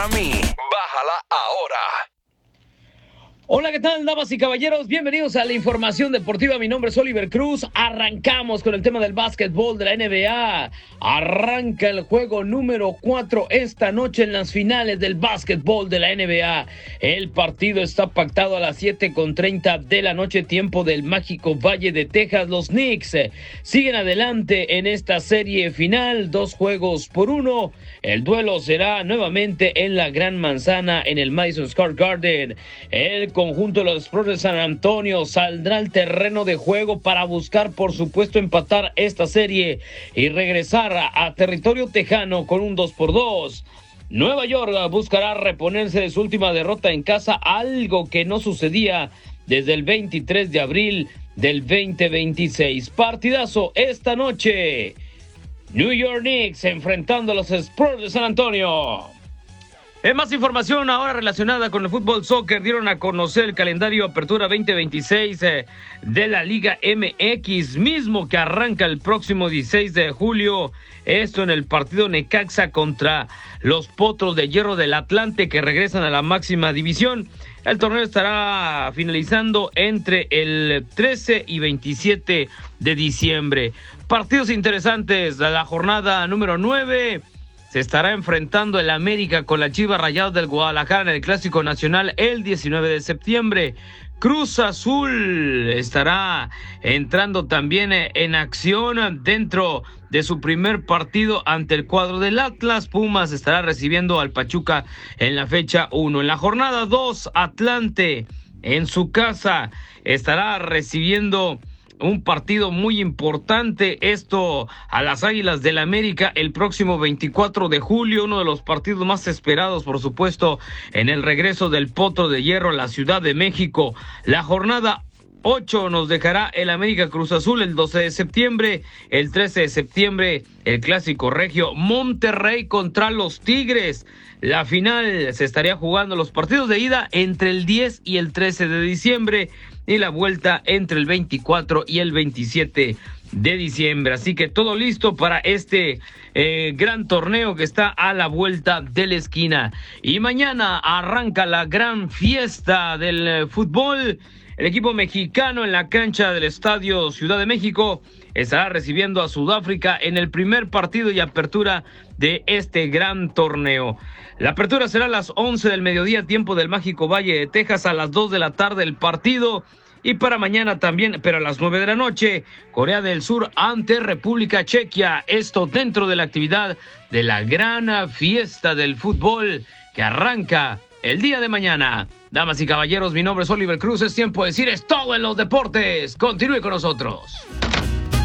A mí, bájala ahora. Hola, ¿qué tal, damas y caballeros? Bienvenidos a la información deportiva. Mi nombre es Oliver Cruz. Arrancamos con el tema del básquetbol de la NBA. Arranca el juego número 4 esta noche en las finales del básquetbol de la NBA. El partido está pactado a las 7:30 de la noche, tiempo del mágico Valle de Texas. Los Knicks siguen adelante en esta serie final, 2-1. El duelo será nuevamente en la Gran Manzana, en el Madison Square Garden. El conjunto de los Spurs de San Antonio saldrá al terreno de juego para buscar, por supuesto, empatar esta serie y regresar a territorio tejano con un 2-2. Nueva York buscará reponerse de su última derrota en casa, algo que no sucedía desde el 23 de abril del 2026. Partidazo esta noche. New York Knicks enfrentando a los Spurs de San Antonio. En más información ahora relacionada con el fútbol soccer, dieron a conocer el calendario Apertura 2026 de la Liga MX, mismo que arranca el próximo 16 de julio. Esto en el partido Necaxa contra los Potros de Hierro del Atlante, que regresan a la máxima división. El torneo estará finalizando entre el 13 y 27 de diciembre. Partidos interesantes de la jornada número 9. Se estará enfrentando el América con la Chivas Rayados del Guadalajara en el Clásico Nacional el 19 de septiembre. Cruz Azul estará entrando también en acción dentro de su primer partido ante el cuadro del Atlas. Pumas estará recibiendo al Pachuca en la fecha 1. En la jornada 2, Atlante en su casa estará recibiendo un partido muy importante, esto a las Águilas del América el próximo 24 de julio, uno de los partidos más esperados, por supuesto, en el regreso del Potro de Hierro a la Ciudad de México. La jornada 8 nos dejará el América Cruz Azul el 12 de septiembre, el 13 de septiembre el Clásico Regio Monterrey contra los Tigres. La final se estaría jugando los partidos de ida entre el 10 y el 13 de diciembre y la vuelta entre el 24 y el 27 de diciembre. Así que todo listo para este gran torneo que está a la vuelta de la esquina. Y mañana arranca la gran fiesta del fútbol. El equipo mexicano en la cancha del Estadio Ciudad de México estará recibiendo a Sudáfrica en el primer partido y apertura de este gran torneo. La apertura será a las 11 del mediodía, tiempo del mágico Valle de Texas, a las 2 de la tarde el partido. Y para mañana también, pero a las 9 de la noche, Corea del Sur ante República Chequia. Esto dentro de la actividad de la gran fiesta del fútbol que arranca el día de mañana. Damas y caballeros, mi nombre es Oliver Cruz. Es tiempo de decir es todo en los deportes. Continúe con nosotros.